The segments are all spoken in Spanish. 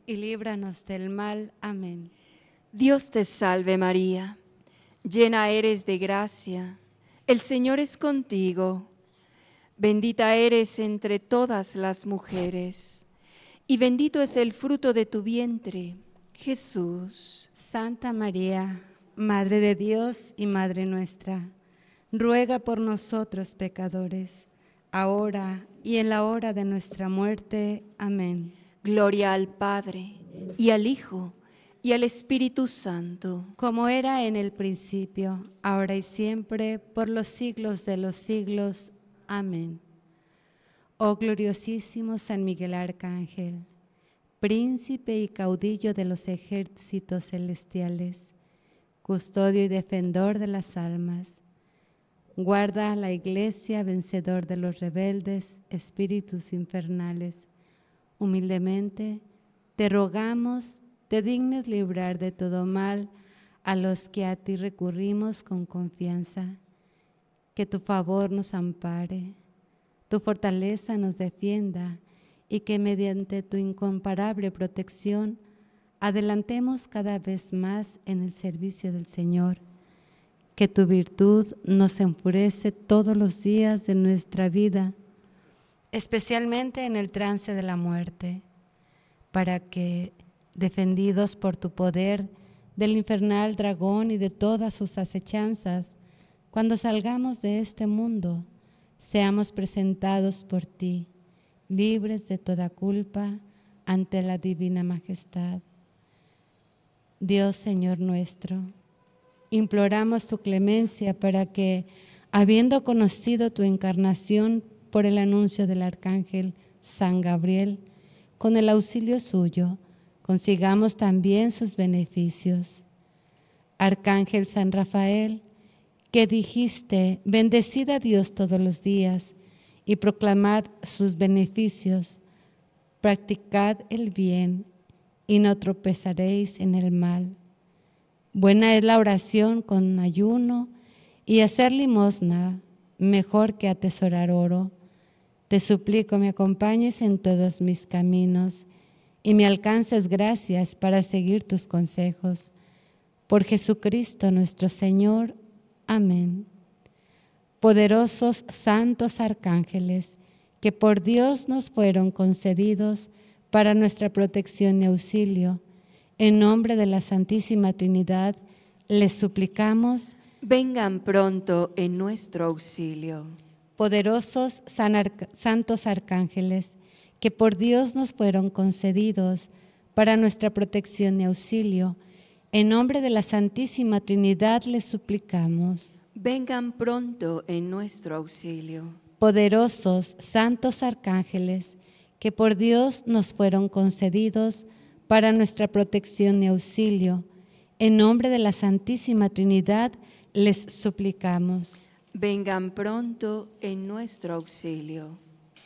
y líbranos del mal. Amén. Dios te salve María, llena eres de gracia, el Señor es contigo. Bendita eres entre todas las mujeres, y bendito es el fruto de tu vientre, Jesús. Santa María, Madre de Dios y Madre nuestra, ruega por nosotros pecadores, ahora y en la hora de nuestra muerte. Amén. Gloria al Padre, y al Hijo, y al Espíritu Santo. Como era en el principio, ahora y siempre, por los siglos de los siglos. Amén. Oh gloriosísimo San Miguel Arcángel, príncipe y caudillo de los ejércitos celestiales, custodio y defensor de las almas, guarda a la Iglesia, vencedor de los rebeldes espíritus infernales. Humildemente te rogamos, te dignes librar de todo mal a los que a ti recurrimos con confianza. Que tu favor nos ampare, tu fortaleza nos defienda y que mediante tu incomparable protección adelantemos cada vez más en el servicio del Señor. Que tu virtud nos enfurece todos los días de nuestra vida, especialmente en el trance de la muerte, para que, defendidos por tu poder del infernal dragón y de todas sus acechanzas, cuando salgamos de este mundo, seamos presentados por ti, libres de toda culpa ante la divina majestad. Dios Señor nuestro, imploramos tu clemencia para que, habiendo conocido tu encarnación por el anuncio del arcángel San Gabriel, con el auxilio suyo, consigamos también sus beneficios. Arcángel San Rafael, que dijiste, bendecid a Dios todos los días y proclamad sus beneficios, practicad el bien y no tropezaréis en el mal. Buena es la oración con ayuno y hacer limosna, mejor que atesorar oro. Te suplico me acompañes en todos mis caminos y me alcances gracias para seguir tus consejos. Por Jesucristo nuestro Señor. Amén. Poderosos santos arcángeles, que por Dios nos fueron concedidos para nuestra protección y auxilio, en nombre de la Santísima Trinidad, les suplicamos, vengan pronto en nuestro auxilio. poderosos santos arcángeles, que por Dios nos fueron concedidos para nuestra protección y auxilio, en nombre de la Santísima Trinidad les suplicamos. Vengan pronto en nuestro auxilio. Poderosos santos arcángeles, que por Dios nos fueron concedidos para nuestra protección y auxilio, en nombre de la Santísima Trinidad les suplicamos. Vengan pronto en nuestro auxilio.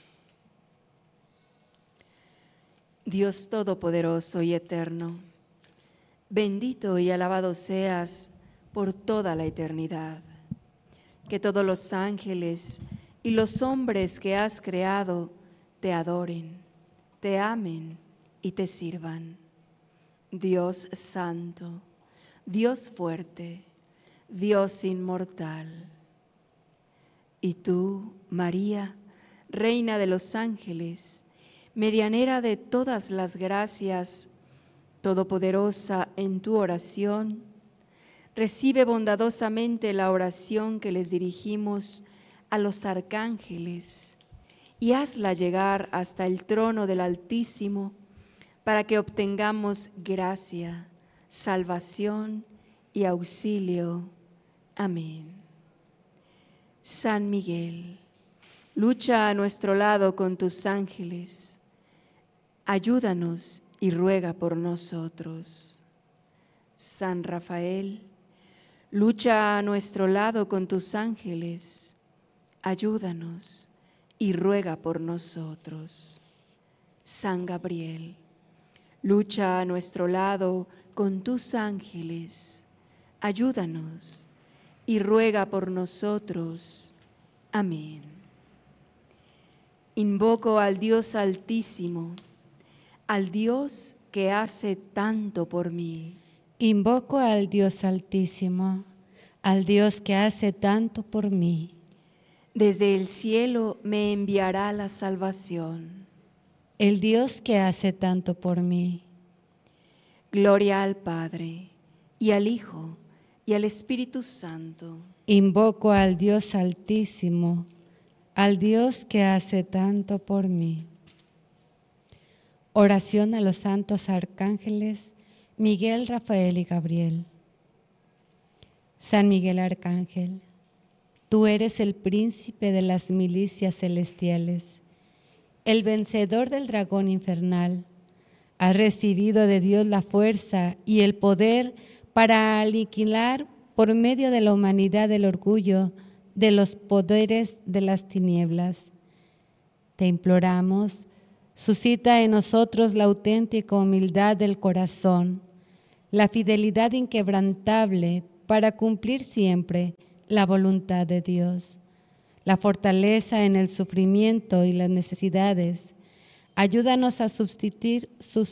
Dios Todopoderoso y Eterno, bendito y alabado seas por toda la eternidad. Que todos los ángeles y los hombres que has creado te adoren, te amen y te sirvan. Dios santo, Dios fuerte, Dios inmortal. Y tú, María, Reina de los ángeles, medianera de todas las gracias, todopoderosa en tu oración, recibe bondadosamente la oración que les dirigimos a los arcángeles y hazla llegar hasta el trono del Altísimo para que obtengamos gracia, salvación y auxilio. Amén. San Miguel, lucha a nuestro lado con tus ángeles. Ayúdanos y ruega por nosotros. San Rafael, lucha a nuestro lado con tus ángeles. Ayúdanos y ruega por nosotros. San Gabriel, lucha a nuestro lado con tus ángeles. Ayúdanos y ruega por nosotros. Amén. Invoco al Dios Altísimo, al Dios que hace tanto por mí. Invoco al Dios Altísimo, al Dios que hace tanto por mí. Desde el cielo me enviará la salvación. El Dios que hace tanto por mí. Gloria al Padre, y al Hijo, y al Espíritu Santo. Invoco al Dios Altísimo, al Dios que hace tanto por mí. Oración a los santos arcángeles Miguel, Rafael y Gabriel. San Miguel Arcángel, tú eres el príncipe de las milicias celestiales, el vencedor del dragón infernal. Has recibido de Dios la fuerza y el poder para aniquilar por medio de la humanidad el orgullo de los poderes de las tinieblas. Te imploramos, suscita en nosotros la auténtica humildad del corazón, la fidelidad inquebrantable para cumplir siempre la voluntad de Dios, la fortaleza en el sufrimiento y las necesidades. Ayúdanos a subsistir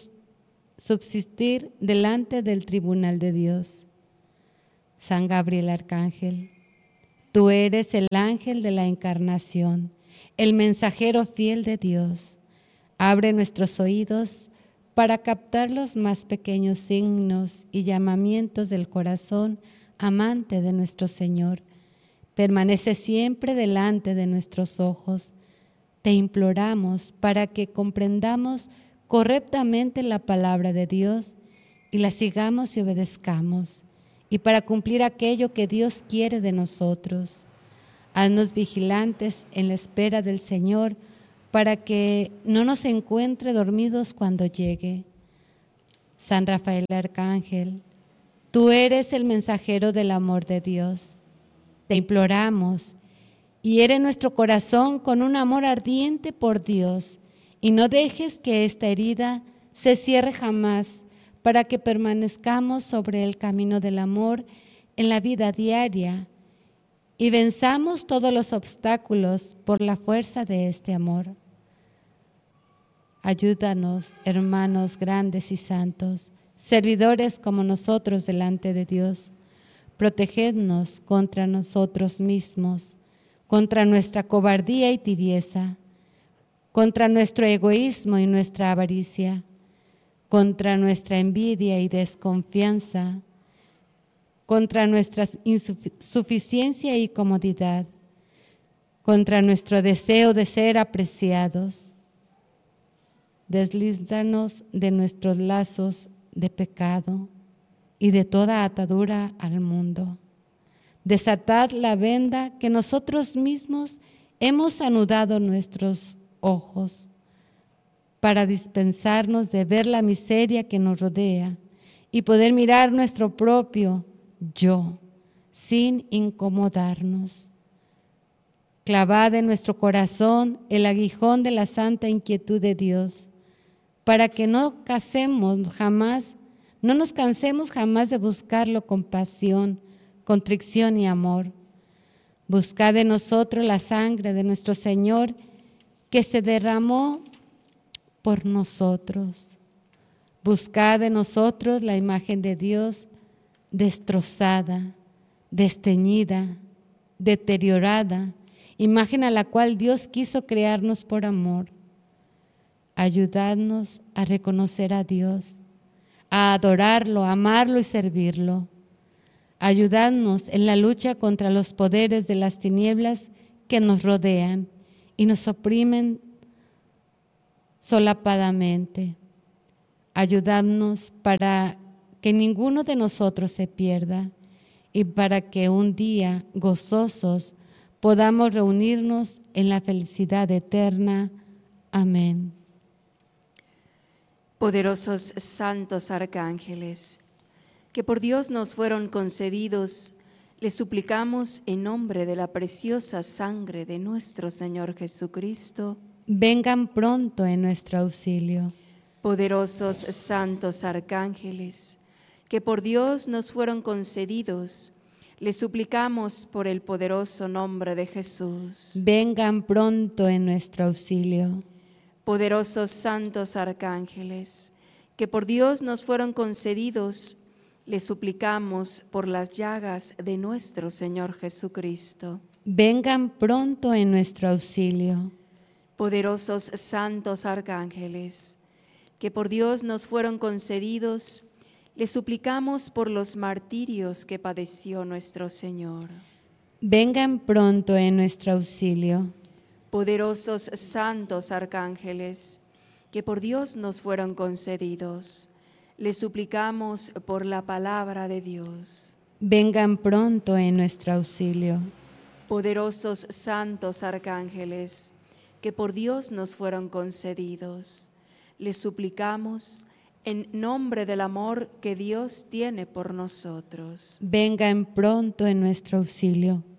delante del tribunal de Dios. San Gabriel Arcángel, tú eres el ángel de la encarnación, el mensajero fiel de Dios. Abre nuestros oídos para captar los más pequeños signos y llamamientos del corazón amante de nuestro Señor. Permanece siempre delante de nuestros ojos. Te imploramos para que comprendamos correctamente la palabra de Dios y la sigamos y obedezcamos, y para cumplir aquello que Dios quiere de nosotros. Haznos vigilantes en la espera del Señor, para que no nos encuentre dormidos cuando llegue. San Rafael Arcángel, tú eres el mensajero del amor de Dios. Te imploramos, hiere nuestro corazón con un amor ardiente por Dios, y no dejes que esta herida se cierre jamás, para que permanezcamos sobre el camino del amor en la vida diaria y venzamos todos los obstáculos por la fuerza de este amor. Ayúdanos, hermanos grandes y santos, servidores como nosotros delante de Dios. Protegednos contra nosotros mismos, contra nuestra cobardía y tibieza, contra nuestro egoísmo y nuestra avaricia, contra nuestra envidia y desconfianza, contra nuestra insuficiencia y comodidad, contra nuestro deseo de ser apreciados. Deslízanos de nuestros lazos de pecado y de toda atadura al mundo. Desatad la venda que nosotros mismos hemos anudado en nuestros ojos para dispensarnos de ver la miseria que nos rodea y poder mirar nuestro propio yo sin incomodarnos. Clavad en nuestro corazón el aguijón de la santa inquietud de Dios, para que no nos cansemos jamás de buscarlo con pasión, contrición y amor. Buscad en nosotros la sangre de nuestro Señor que se derramó por nosotros. Buscad en nosotros la imagen de Dios destrozada, desteñida, deteriorada, imagen a la cual Dios quiso crearnos por amor. Ayudadnos a reconocer a Dios, a adorarlo, a amarlo y servirlo. Ayudadnos en la lucha contra los poderes de las tinieblas que nos rodean y nos oprimen solapadamente. Ayudadnos para que ninguno de nosotros se pierda y para que un día gozosos podamos reunirnos en la felicidad eterna. Amén. Poderosos santos arcángeles, que por Dios nos fueron concedidos, les suplicamos en nombre de la preciosa sangre de nuestro Señor Jesucristo, vengan pronto en nuestro auxilio. Poderosos santos arcángeles, que por Dios nos fueron concedidos, les suplicamos por el poderoso nombre de Jesús. Vengan pronto en nuestro auxilio. Poderosos santos arcángeles, que por Dios nos fueron concedidos, les suplicamos por las llagas de nuestro Señor Jesucristo. vengan pronto en nuestro auxilio. Poderosos santos arcángeles, que por Dios nos fueron concedidos, les suplicamos por los martirios que padeció nuestro Señor. Vengan pronto en nuestro auxilio. Poderosos santos arcángeles, que por Dios nos fueron concedidos, les suplicamos por la palabra de Dios. Vengan pronto en nuestro auxilio. Poderosos santos arcángeles, que por Dios nos fueron concedidos, les suplicamos en nombre del amor que Dios tiene por nosotros. Vengan pronto en nuestro auxilio.